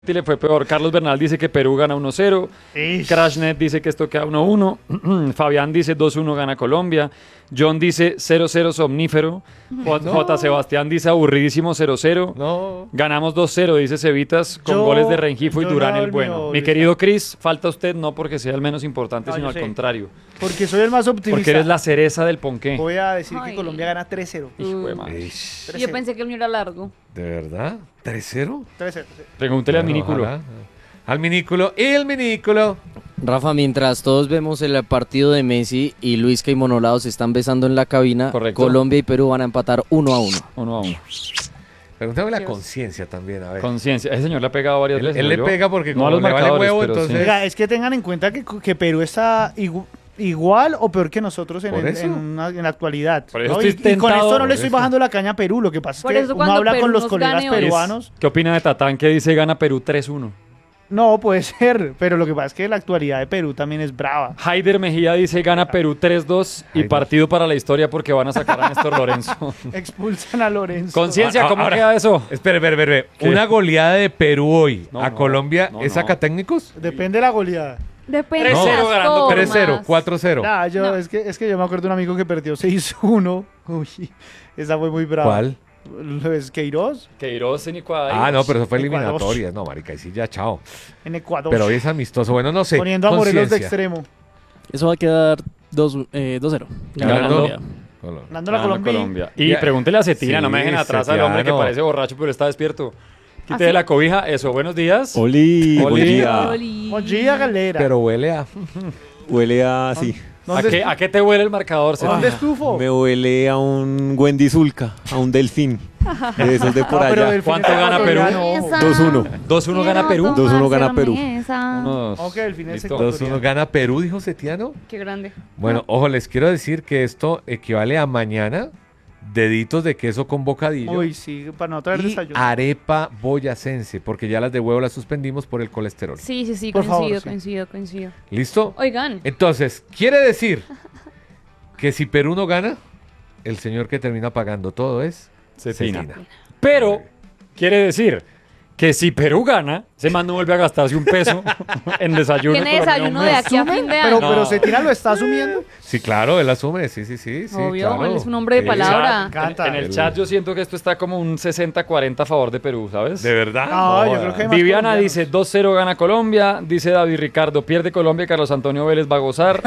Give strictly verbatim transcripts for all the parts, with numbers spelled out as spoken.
le fue peor. Carlos Bernal dice que Perú gana uno cero. Crashnet dice que esto queda uno uno. Fabián dice dos uno gana Colombia. John dice cero cero somnífero. J. No. J. Sebastián dice aburridísimo cero cero. No. Ganamos dos cero, dice Cevitas, con Yo- goles de Rengifo y yo Durán no el el bueno. mío, Mi Luis. querido Chris, falta usted no porque sea el menos importante, No, sino yo al sé. contrario. Porque soy el más optimista. Porque eres la cereza del ponqué. Voy a decir Ay. que Colombia gana tres cero. Hijo de madre. Ish, tres Yo cero. pensé que el mío era largo. ¿De verdad? ¿tres cero? tres cero. Pregúntele al Bueno, minículo. ojalá. Al minículo. Y el minículo. Rafa, mientras todos vemos el partido de Messi y Luis y Monolao se están besando en la cabina, Correcto. Colombia y Perú van a empatar uno a uno. Uno a uno. Pregúntame la Dios. conciencia también, a ver. Conciencia. Ese señor le ha pegado varias Él, veces. él ¿no? le Yo- pega porque no a como los le vale marcadores, huevo, pero sí. entonces... Oiga, es que tengan en cuenta que, que Perú está igu- igual o peor que nosotros en, Por en- eso. en una- en la actualidad. Por eso ¿no? estoy y, y con tentado- esto no le por estoy eso. bajando la caña a Perú. Lo que pasa es Por que eso uno cuando habla Perú con los nos colegas gane hoy- peruanos. ¿Qué opina de Tatán que dice gana Perú tres uno? No, puede ser, pero lo que pasa es que la actualidad de Perú también es brava. Haider Mejía dice gana Perú tres dos y Haider. partido para la historia porque van a sacar a Néstor Lorenzo. Expulsan a Lorenzo. Conciencia, Ah, ¿cómo ahora- queda eso? Espere, espere, espere. ¿Qué? Una goleada de Perú hoy No, a no, Colombia, no, ¿es no. saca técnicos? Depende de la goleada. Depende tres de cero las ganando formas. tres cero, cuatro cero. Nah, yo, No. es, que, es que yo me acuerdo de un amigo que perdió seis uno. Uy, esa fue muy brava. ¿Cuál? ¿Es Queiroz? Queiroz en Ecuador. Ah, no, pero eso fue Ecuador. eliminatoria. No, marica, y sí, ya, chao. En Ecuador. Pero hoy es amistoso. Bueno, no sé. Poniendo a Morelos de conciencia. extremo. Eso va a quedar dos cero. Ganando. Colombia. Colombia. Dando la Ganando Colombia. Colombia. Y Ya. pregúntele a Cetina, Sí, no me dejen atrás al hombre que Cetiano. parece borracho, pero está despierto. Quite ¿Ah, sí? la cobija. Eso, buenos días. Oli, Oli. buen día. Oli. Buen día, galera. Pero huele a... Huele a así. ¿A ¿Dónde, qué, ¿A qué te huele el marcador, ¿Dónde Cetina? estufo? Me huele a un Wendy Zulka, a un delfín. De esos de por Ah, pero allá. Delfín ¿Cuánto es gana Perú? ecuatoriano. dos uno. dos uno gana Perú. Dos uno gana Perú. Uno, dos. Ok, el final es Listo. ecuatoriano. dos uno gana Perú, dijo Setiano. Qué grande. Bueno, ojo, les quiero decir que esto equivale a mañana deditos de queso con bocadillo Uy, sí, para no traer y desayuno. arepa boyacense, porque ya las de huevo las suspendimos por el colesterol. Sí, sí, sí, Por coincido, favor, sí. coincido, coincido. ¿Listo? Oigan, Entonces, quiere decir que si Perú no gana, el señor que termina pagando todo es Cetina. Cetina. Pero quiere decir que si Perú gana, ese man no vuelve a gastarse un peso en desayuno. ¿tiene por lo menos desayuno un de mes. aquí a fin de Pero, año? No. pero Cetina lo está asumiendo. Sí, claro, él asume, sí, sí, sí. sí Obvio, claro. él es un hombre de Sí. palabra. En, Encanta. en el El- chat yo siento que esto está como un sesenta cuarenta a favor de Perú, ¿sabes? ¿De verdad? No, yo Joda. creo que hay más Viviana colombianos. dice dos cero gana Colombia, dice David Ricardo, pierde Colombia y Carlos Antonio Vélez va a gozar.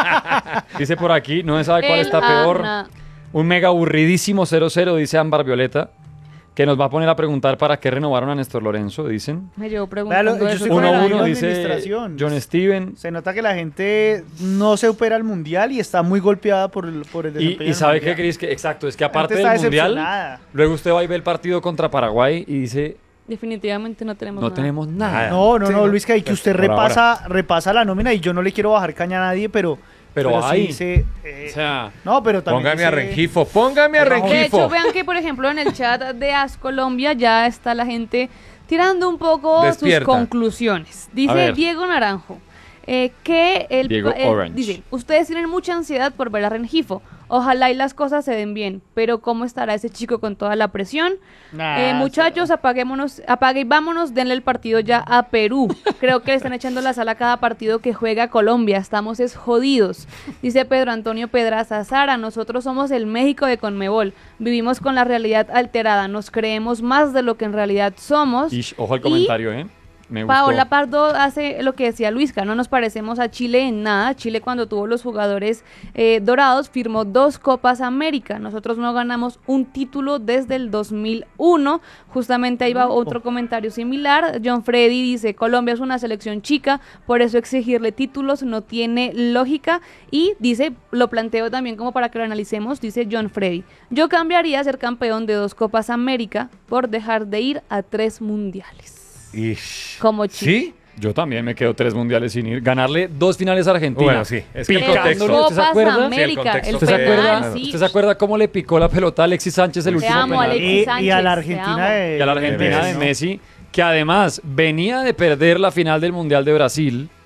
Dice por aquí, no se sabe cuál El está peor. Ana. Un mega aburridísimo cero cero, dice Ámbar Violeta, que nos va a poner a preguntar para qué renovaron a Néstor Lorenzo, dicen. Me llevo Véalo, preguntando yo eso. soy con uno el uno año de dice administración. John Steven. Se nota que la gente no se opera al mundial y está muy golpeada por el, por el Y, desempeño y del sabe qué, mundial. Cris, que exacto, es que La gente aparte está del mundial, decepcionada. luego usted va y ve el partido contra Paraguay y dice, Definitivamente no tenemos no nada. tenemos nada. No, no, Sí, no, no. Luis, que, que Pues, usted por repasa, repasa la nómina y yo no le quiero bajar caña a nadie, pero... Pero sí ahí. se, eh, O sea, no, pero también... Póngame a dice- Rengifo, póngame a De hecho, De hecho, Rengifo. vean que, por ejemplo, en el chat de As Colombia ya está la gente tirando un poco Despierta. sus conclusiones. A Dice ver. Diego Naranjo eh, que el, Diego el- Orange. dice, ustedes tienen mucha ansiedad por ver a Rengifo. Ojalá y las cosas se den bien, pero ¿cómo estará ese chico con toda la presión? Nah, Eh, muchachos, apaguémonos, apague y vámonos, denle el partido ya a Perú. Creo que le están echando la sala a cada partido que juega Colombia. Estamos es jodidos. Dice Pedro Antonio Pedraza, Sara, nosotros somos el México de Conmebol. Vivimos con la realidad alterada. Nos creemos más de lo que en realidad somos. ish, ojo al Y comentario, ¿eh? Me gustó. Paola Pardo hace lo que decía Luisca, no nos parecemos a Chile en nada. Chile cuando tuvo los jugadores eh, dorados firmó dos Copas América. Nosotros no ganamos un título desde el dos mil uno. Justamente ahí va otro comentario similar. John Freddy dice, Colombia es una selección chica, por eso exigirle títulos no tiene lógica. Y dice, lo planteo también como para que lo analicemos, dice John Freddy, yo cambiaría a ser campeón de dos Copas América por dejar de ir a tres mundiales. Ish. Como Chile. ¿Sí? Yo también me quedo tres mundiales sin ir. Ganarle dos finales a Argentina. Bueno, sí, es que el Picándole, contexto. ¿usted se Copas acuerda? América, Sí, el el, contexto. ¿Usted se penal, acuerda? sí. ¿Usted se acuerda cómo le picó la pelota a Alexis Sánchez el Te último amo, penal? Alexis Y, y Sánchez, a la te Argentina amo. de... Y a la Argentina de ¿no? Messi, que además venía de perder la final del Mundial de Brasil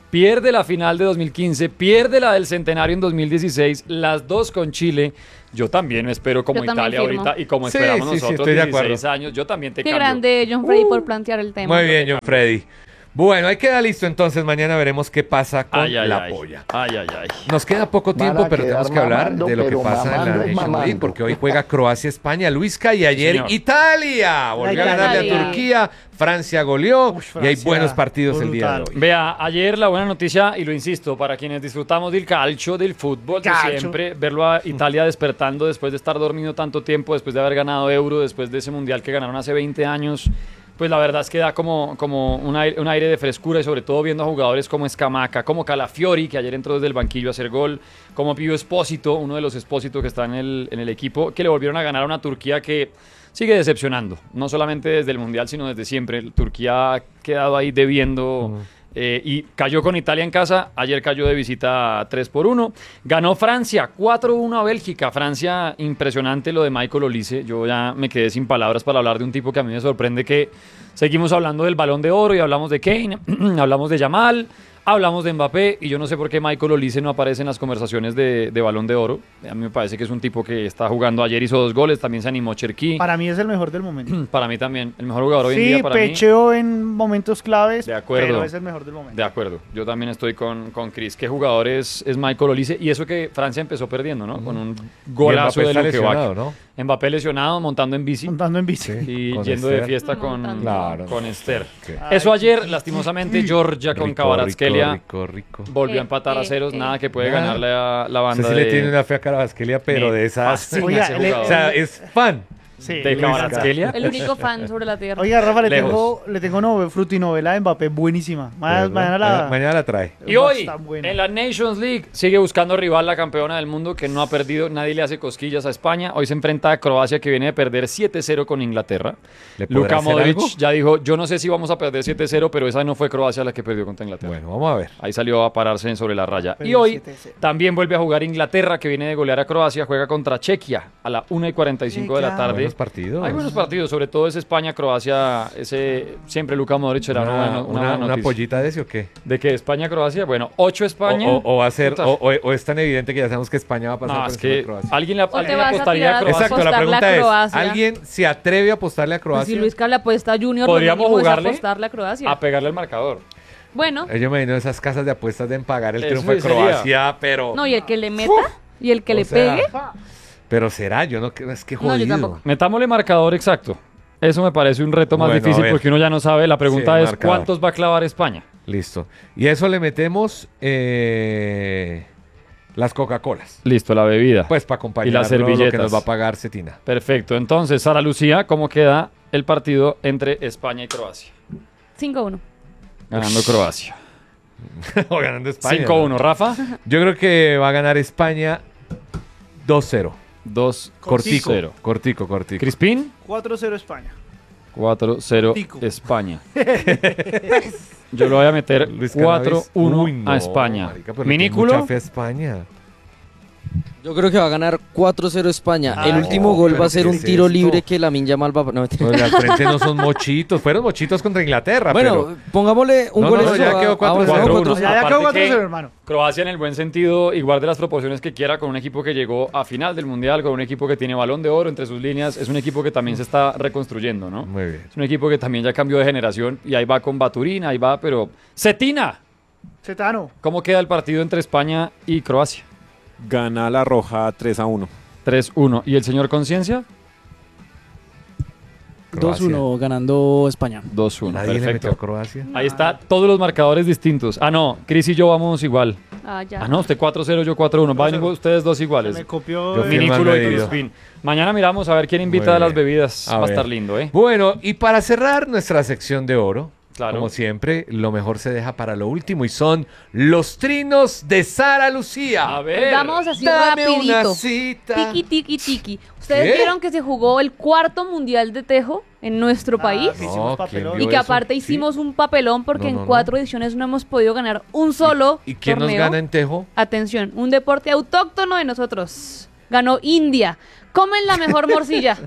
pierde la final de dos mil quince, pierde la del centenario en dos mil dieciséis, las dos con Chile. Yo también espero como Yo también Italia firmo. ahorita y como Sí, esperamos sí, sí, nosotros estoy de acuerdo. dieciséis años, yo también te Qué cambio. grande John Freddy por plantear el tema. Muy bien, John Freddy. Bueno, ahí queda listo entonces. Mañana veremos qué pasa con Ay, ay, la ay. polla. Ay, ay, ay. Nos queda poco Van a tiempo, pero quedar tenemos que hablar mamando, de lo que pero pasa en la mamando, Nations League, mamando. porque hoy juega Croacia-España, Luisca, y ayer señor. Italia. Volvió a Italia. ganarle a Turquía, Francia goleó, Ush, y hay Francia, buenos partidos el día de brutal. hoy. Vea, ayer la buena noticia, y lo insisto, para quienes disfrutamos del calcio, del fútbol, de Calcio. siempre, verlo a Italia despertando después de estar dormido tanto tiempo, después de haber ganado Euro, después de ese Mundial que ganaron hace veinte años, pues la verdad es que da como, como un, aire, un aire de frescura y sobre todo viendo a jugadores como Scamacca, como Calafiori, que ayer entró desde el banquillo a hacer gol, como Pío Espósito, uno de los Espósito que está en el, en el equipo, que le volvieron a ganar a una Turquía que sigue decepcionando, no solamente desde el Mundial, sino desde siempre. Turquía ha quedado ahí debiendo... Eh, y cayó con Italia en casa, ayer cayó de visita tres por uno, ganó Francia cuatro uno a Bélgica. Francia, impresionante lo de Michael Olise, yo ya me quedé sin palabras para hablar de un tipo que a mí me sorprende, que seguimos hablando del Balón de Oro y hablamos de Kane, hablamos de Yamal, hablamos de Mbappé, y yo no sé por qué Michael Olise no aparece en las conversaciones de, de Balón de Oro. A mí me parece que es un tipo que está jugando, ayer hizo dos goles, también se animó Cherki. Para mí es el mejor del momento. Para mí también, el mejor jugador hoy en Sí, día para mí. pecheó en momentos claves, De acuerdo. pero es el mejor del momento. De acuerdo, yo también estoy con, con Chris. ¿Qué jugador es, es Michael Olise? Y eso que Francia empezó perdiendo, ¿no? Con un golazo Y de Mbappé está Lukevac. lesionado, ¿no? Mbappé lesionado, montando en bici Montando en bici. y con yendo de Esther. fiesta con, Montando. Claro. con Esther. Sí. Eso ayer, lastimosamente, Georgia con Rico, Kvaratskhelia rico, rico, rico. volvió Eh, a empatar a eh, ceros. eh. Nada que puede Nada. ganarle a la No banda sé si le de, tiene una fe a Carabasquelia, pero Me de esas... fascina Oiga, ese le- O jugador. sea, es fan. Sí, de Luis. Kvaratskhelia. El único fan sobre la tierra. Oiga, Rafa, le Lejos. tengo, le tengo no, frutinovela de Mbappé buenísima. Ma- ¿Verdad? Mañana la... Mañana la trae. Y hoy, Está buena. en la Nations League, sigue buscando rival la campeona del mundo que no ha perdido, nadie le hace cosquillas a España. Hoy se enfrenta a Croacia, que viene de perder siete cero con Inglaterra. ¿Le podrá Luka hacer Modric algo? ya dijo, yo no sé si vamos a perder siete cero, pero esa no fue Croacia la que perdió contra Inglaterra. Bueno, vamos a ver. Ahí salió a pararse en sobre la raya. Pero Y hoy siete cero. también vuelve a jugar Inglaterra, que viene de golear a Croacia, juega contra Chequia a la una y cuarenta y cinco de la Chequia. tarde. Buenos partidos. Hay buenos partidos, sobre todo ese España-Croacia, ese siempre Luka Modric era una, Una, buena- una una, buena una noticia. pollita de ese o qué? ¿De que España-Croacia? Bueno, ocho España. O, o- o va a ser, Puta. o, o- o es tan evidente que ya sabemos que España va a pasar No, por es encima de que Croacia. alguien le, te alguien le vas a apostaría tirar a a Croacia. Exacto, la apostarle a pregunta es, Croacia. ¿alguien se atreve a apostarle a Croacia? Pues si Luisca le apuesta a Junior, Podríamos lo mínimo es jugarle apostarle a Croacia. A pegarle al marcador. Bueno, Eh, Yo me imagino esas casas de apuestas de pagar el Eso triunfo de sería. Croacia, pero... no, y el que le meta y el que O le sea, pegue. Pero será, yo no creo, es que No, yo jodido. tampoco. Metámosle marcador exacto. Eso me parece un reto más Bueno, a difícil ver. porque uno ya no sabe. La pregunta Sí, es, marcador. ¿cuántos va a clavar España? Listo. Y a eso le metemos eh, las Coca-Colas. Listo, la bebida. Pues para acompañar Y las lo que servilletas. nos va a pagar Cetina. Perfecto. Entonces, Sara Lucía, ¿cómo queda el partido entre España y Croacia? cinco uno. Ganando Croacia. o ganando España. cinco uno. Rafa, Yo creo que va a ganar España dos cero. dos Cortico, cero. cortico, cortico. Crispín, cuatro cero España. cuatro cero Tico. España. Yo lo voy a meter Luis cuatro Cannabis. uno Uy, no, a España. marica, pero le tiene Minículo, mucha fe a España. Yo creo que va a ganar cuatro cero España. Ah, el no, último gol pero va a ser ¿qué un es tiro esto? libre que Lamine Yamal va a... No, mentira. Pues al frente no son mochitos. Fueron mochitos contra Inglaterra, Bueno, pero... pongámosle un No, gol no, no, extra ya a- quedó a- cuatro a- cero. cuatro Uno. cero. Ya, ya Aparte quedó cuatro cero, que- hermano. Croacia en el buen sentido y guarde las proporciones que quiera con un equipo que llegó a final del Mundial, con un equipo que tiene balón de oro entre sus líneas. Es un equipo que también se está reconstruyendo, ¿no? Muy bien. Es un equipo que también ya cambió de generación y ahí va con Baturín, ahí va, pero... ¡Cetina! Cetano. ¿Cómo queda el partido entre España y Croacia? Gana la Roja tres a uno. tres uno. ¿Y el señor Conciencia? Croacia. dos uno ganando España. dos uno. Nadie le metió a Perfecto. Croacia. Ahí está, todos los marcadores distintos. Ah, no, Cris y yo vamos igual. Ah, ya. Ah, no, usted cuatro cero, yo cuatro uno. Van ustedes dos Se iguales. me copió. Yo el- fui el más Minículo y medido. Crispín. Mañana miramos a ver quién invita Muy a las bien. bebidas. A Va a ver. estar lindo, ¿eh? Bueno, y para cerrar nuestra sección de oro, Claro. como siempre, lo mejor se deja para lo último y son los trinos de Sara Lucía. A ver. Vamos así Dame una rapidito. cita. Tiki, tiki, tiki. ¿Ustedes ¿Qué? vieron que se jugó el cuarto mundial de tejo en nuestro Ah, país? que hicimos No, papelón. ¿quién Y vio que eso? aparte Sí. hicimos un papelón porque No, en no, no. cuatro ediciones no hemos podido ganar un solo ¿Y quién nos torneo. gana en Tejo? Atención, un deporte autóctono de nosotros. Ganó India. Comen la mejor morcilla.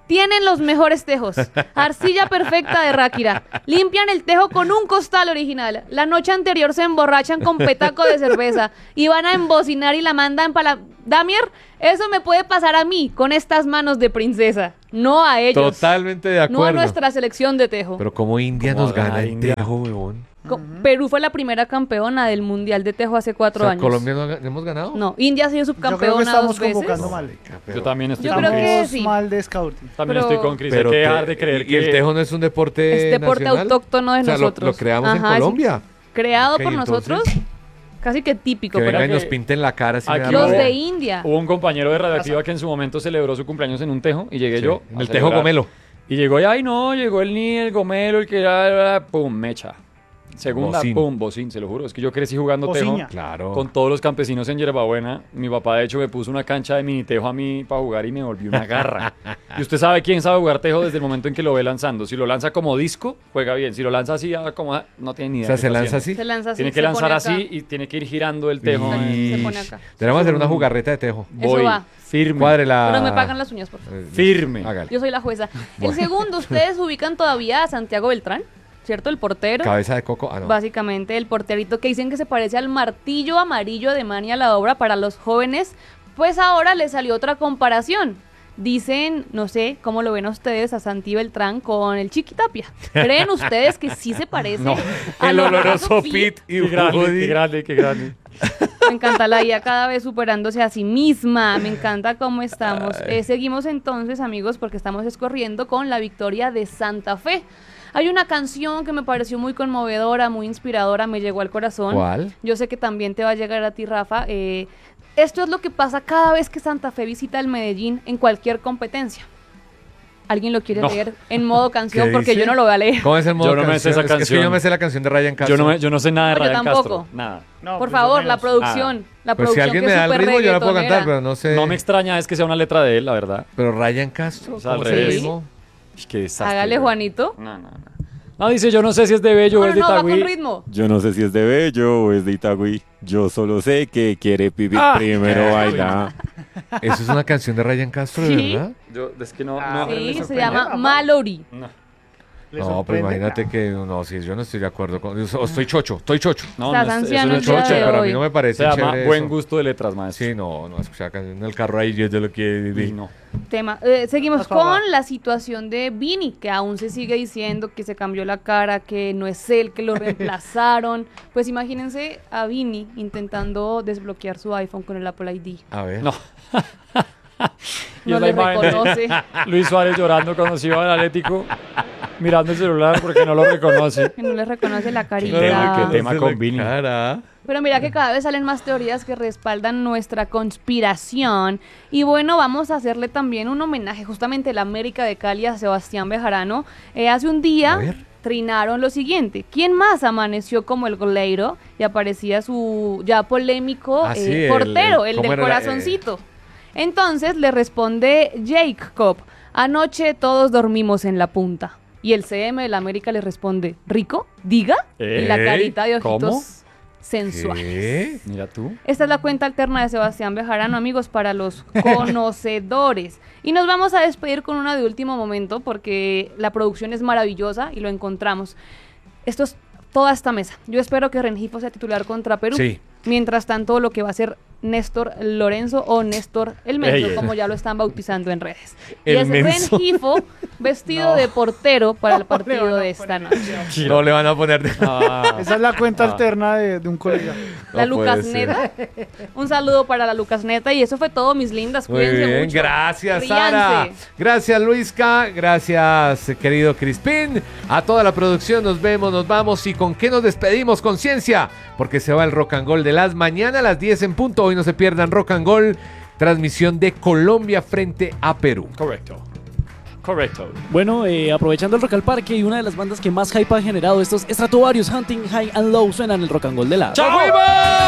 Tienen los mejores tejos. Arcilla perfecta de Ráquira. Limpian el tejo con un costal original. La noche anterior se emborrachan con petaco de cerveza y van a embocinar y la mandan para la... Damier, eso me puede pasar a mí con estas manos de princesa. No a ellos. Totalmente de acuerdo. No a nuestra selección de tejo. Pero como India ¿Cómo nos gana gana en India? tejo, huevón. Co- Perú fue la primera campeona del Mundial de Tejo hace cuatro O sea, años. ¿Colombia no ha- hemos ganado? No, India ha sido Yo creo que subcampeona estamos dos veces. convocando mal. Yo también estoy Yo con creo Chris. que Estamos sí. mal de scouting. También pero- estoy con Chris. Hay Pero que te- dejar de creer y, que... y el tejo no es un deporte Es deporte nacional? autóctono de O sea, lo- nosotros. Lo, creamos en Ajá, es Colombia. Creado Ok, por entonces, nosotros, casi que típico. Que Pero vengan y que- nos pinten la cara. Si me Aquí da los rabia. de India. Hubo un compañero de Radioactiva que en su momento celebró su cumpleaños en un tejo y llegué Sí, yo. en a el tejo celebrar. gomelo. Y llegó y, ay no, llegó el ni el gomelo, el que era, pum, mecha. Segunda, Bocín. pum, bocín, se lo juro. Es que yo crecí jugando Bociña. tejo Claro. con todos los campesinos en Yerbabuena. Mi papá, de hecho, me puso una cancha de mini tejo a mí para jugar y me volvió una garra. Y usted sabe quién sabe jugar tejo desde el momento en que lo ve lanzando. Si lo lanza como disco, juega bien. Si lo lanza así, ah, como, ah, no tiene ni O idea. sea, qué se está lanza haciendo. así. Se lanza así. Tiene que se lanzar pone acá. así y tiene que ir girando el tejo. Se- Y- se pone acá. Debemos hacer una jugarreta de tejo. Eso Voy va. firme. Cuadre la... Pero me pagan las uñas, por favor. Eh, Firme. Hágale. Yo soy la jueza. Bueno. El segundo, ustedes ubican todavía a Santiago Beltrán, ¿cierto? El portero. Cabeza de coco. Ah, no. Básicamente el porterito que dicen que se parece al martillo amarillo de Manny a la obra para los jóvenes, pues ahora le salió otra comparación. Dicen, no sé, ¿cómo lo ven ustedes a Santi Beltrán con el Chiqui Tapia? ¿Creen ustedes que sí se parece No. a El lo oloroso Fit? Pit y Qué grande, Woody. qué grande, qué grande. Me encanta la I A cada vez superándose a sí misma. Me encanta cómo estamos. Eh, seguimos entonces, amigos, porque estamos escorriendo con la victoria de Santa Fe. Hay una canción que me pareció muy conmovedora, muy inspiradora, me llegó al corazón. ¿Cuál? Yo sé que también te va a llegar a ti, Rafa. Eh, esto es lo que pasa cada vez que Santa Fe visita el Medellín en cualquier competencia. ¿Alguien lo quiere No. leer en modo canción? ¿Qué Porque dice? yo no lo voy a leer. ¿Cómo es el modo Yo no me sé canción? esa Es que- Es que canción. yo me sé la canción de Ryan Castro. Yo no, me- yo no sé nada de No, yo Ryan tampoco. Castro. Nada. No, Por pues yo favor, menos. la producción. La Pues si producción alguien que me es da el súper ritmo, yo la puedo cantar, reggaetonera. pero no sé. No me extraña es que sea una letra de él, la verdad. Pero Ryan Castro, O sea, ¿cómo al es el revés. ritmo? Ish, qué desastre, Hágale, güey. Juanito. No, no, no. No, dice, yo no sé si es de Bello o No, es no, de no, va con Itagüí. ritmo. Yo no sé si es de Bello o es de Itagüí. Yo solo sé que quiere pipí Ah. primero bailar. Eso es una canción de Ryan Castro, ¿de Sí. verdad? Yo, es que no, Ah, no. pero le Sí, se sorprende, llama Rafa. Mallory. No, ¿Le No, pero sorprende? imagínate que no, si yo no estoy de acuerdo con o estoy chocho, estoy chocho. no, Estás no es- anciano eso no el es día chocho, de pero a hoy. mí no me Se parece llama chévere buen eso. gusto de letras, maestro. Sí, no, no, escuchar canción en el carro ahí, yo de lo que Y no. Tema. Eh, seguimos Por favor. con la situación de Vini, que aún se sigue diciendo que se cambió la cara, que no es él, que lo reemplazaron. Pues imagínense a Vini intentando desbloquear su iPhone con el Apple I D. A ver. No. Y No es la le imagen de reconoce. Luis Suárez llorando cuando se iba al Atlético, mirando el celular porque no lo reconoce. Que no le reconoce la Qué carita. tema, qué tema Se con le Vini. cara. Pero mira que cada vez salen más teorías que respaldan nuestra conspiración. Y bueno, vamos a hacerle también un homenaje justamente el América de Cali a Sebastián Bejarano. Eh, hace un A día ver. trinaron lo siguiente. ¿Quién más amaneció como el goleiro? Y aparecía su ya polémico Ah, eh, sí, el- portero, el- el, ¿cómo del era? corazoncito. Entonces le responde Jacob. Anoche todos dormimos en la punta. Y el C M del América le responde, ¿rico? ¿Diga? Y la ¿Eh? carita de ojitos ¿Cómo? sensuales. ¿Qué? Mira tú. Esta es la cuenta alterna de Sebastián Bejarano, amigos, para los conocedores. Y nos vamos a despedir con una de último momento porque la producción es maravillosa y lo encontramos. Esto es toda esta mesa. Yo espero que Rengifo sea titular contra Perú. Sí. Mientras tanto, lo que va a ser Néstor Lorenzo o Néstor el Menso, Ey, ey. como ya lo están bautizando en redes. El y es Menso. Rengifo vestido No. de portero para el No le van partido a de esta poner noche. No le van a poner de... Ah, Esa es la cuenta Ah. alterna de, de un colega. La No puede Lucas ser. Neta. Un saludo para la Lucas Neta. Y eso fue todo, mis lindas. Muy Cuídense bien, mucho. gracias Ríanse. Sara, gracias Luisca, gracias eh, querido Crispín, a toda la producción, nos vemos, nos vamos y con qué nos despedimos, conciencia, porque se va el Rock and Roll de las mañana a las diez en punto, hoy no se pierdan Rock and Roll, transmisión de Colombia frente a Perú. correcto. Correcto. Bueno, eh, aprovechando el Rock al Parque y una de las bandas que más hype ha generado estos Stratovarius, Hunting High and Low, suenan el Rock and Roll de la... ¡Chao! ¡Nos fuimos!